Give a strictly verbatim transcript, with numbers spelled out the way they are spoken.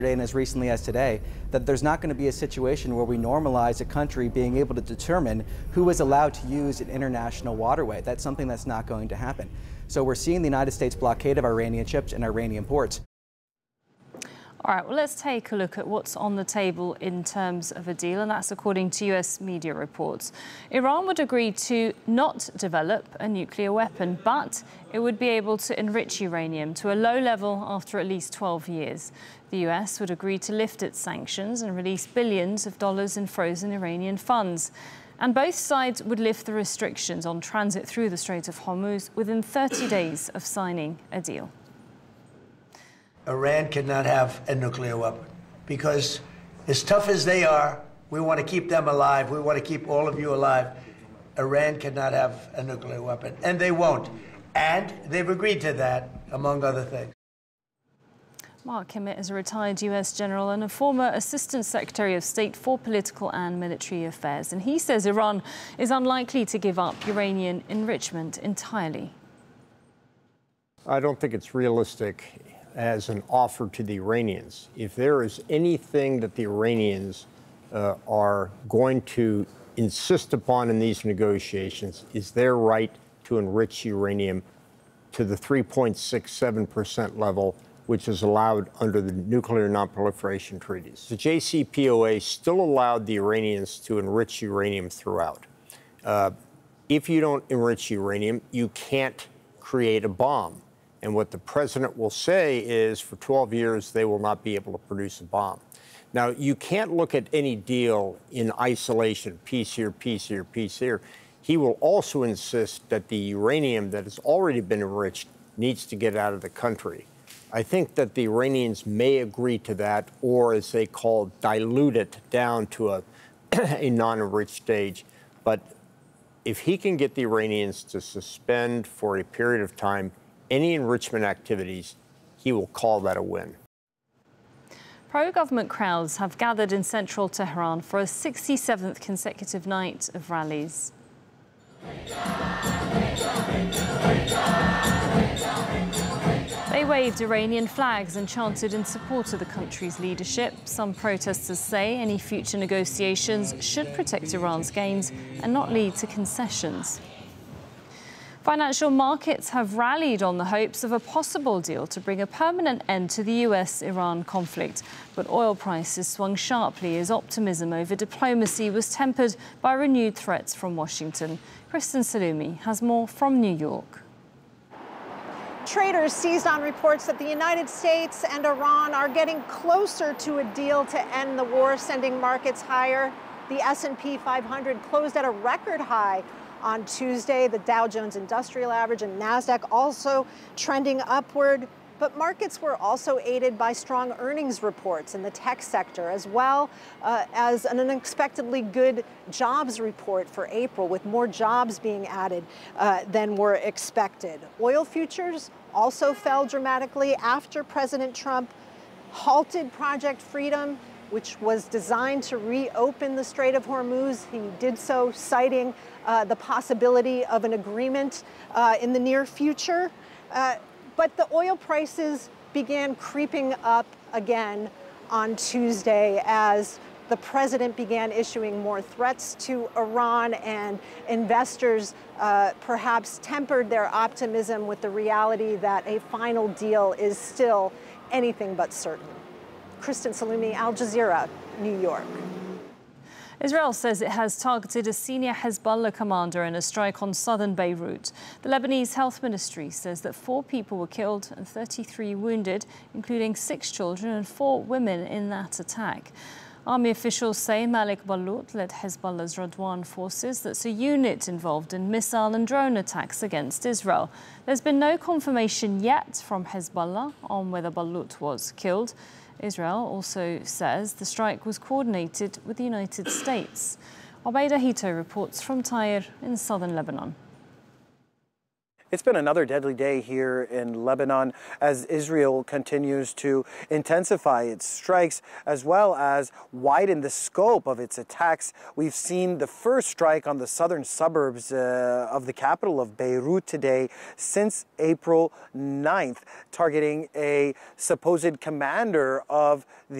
And as recently as today, that there's not going to be a situation where we normalize a country being able to determine who is allowed to use an international waterway. That's something that's not going to happen. So we're seeing the United States blockade of Iranian ships and Iranian ports. All right, well, let's take a look at what's on the table in terms of a deal, and that's according to U S media reports. Iran would agree to not develop a nuclear weapon, but it would be able to enrich uranium to a low level after at least twelve years. The U S would agree to lift its sanctions and release billions of dollars in frozen Iranian funds. And both sides would lift the restrictions on transit through the Strait of Hormuz within thirty days of signing a deal. Iran cannot have a nuclear weapon because as tough as they are, we want to keep them alive. We want to keep all of you alive. Iran cannot have a nuclear weapon, and they won't. And they've agreed to that, among other things. Mark Emmett is a retired U S general and a former Assistant Secretary of State for Political and Military Affairs. And he says Iran is unlikely to give up uranium enrichment entirely. I don't think it's realistic as an offer to the Iranians. If there is anything that the Iranians uh, are going to insist upon in these negotiations is their right to enrich uranium to the three point six seven percent level, which is allowed under the Nuclear Non-Proliferation Treaties. The J C P O A still allowed the Iranians to enrich uranium throughout. Uh, if you don't enrich uranium, you can't create a bomb. And what the president will say is for twelve years, they will not be able to produce a bomb. Now, you can't look at any deal in isolation, piece here, piece here, piece here. He will also insist that the uranium that has already been enriched needs to get out of the country. I think that the Iranians may agree to that, or as they call, dilute it down to a, a non-enriched stage. But if he can get the Iranians to suspend for a period of time any enrichment activities, he will call that a win. Pro-government crowds have gathered in central Tehran for a sixty-seventh consecutive night of rallies. They waved Iranian flags and chanted in support of the country's leadership. Some protesters say any future negotiations should protect Iran's gains and not lead to concessions. Financial markets have rallied on the hopes of a possible deal to bring a permanent end to the U S Iran conflict. But oil prices swung sharply as optimism over diplomacy was tempered by renewed threats from Washington. Kristen Salumi has more from New York. Traders seized on reports that the United States and Iran are getting closer to a deal to end the war, sending markets higher. The S and P five hundred closed at a record high on Tuesday. The Dow Jones Industrial Average and NASDAQ also trending upward. But markets were also aided by strong earnings reports in the tech sector, as well uh, as an unexpectedly good jobs report for April, with more jobs being added uh, than were expected. Oil futures also fell dramatically after President Trump halted Project Freedom, which was designed to reopen the Strait of Hormuz. He did so citing uh, the possibility of an agreement uh, in the near future. Uh, but the oil prices began creeping up again on Tuesday as the president began issuing more threats to Iran, and investors uh, perhaps tempered their optimism with the reality that a final deal is still anything but certain. Kristen Salumi, Al Jazeera, New York. Israel says it has targeted a senior Hezbollah commander in a strike on southern Beirut. The Lebanese Health Ministry says that four people were killed and thirty-three wounded, including six children and four women in that attack. Army officials say Malik Balut led Hezbollah's Radwan forces. That's a unit involved in missile and drone attacks against Israel. There's been no confirmation yet from Hezbollah on whether Balut was killed. Israel also says the strike was coordinated with the United States. Obaida Hito reports from Tyre in southern Lebanon. It's been another deadly day here in Lebanon as Israel continues to intensify its strikes as well as widen the scope of its attacks. We've seen the first strike on the southern suburbs uh, of the capital of Beirut today since April ninth, targeting a supposed commander of the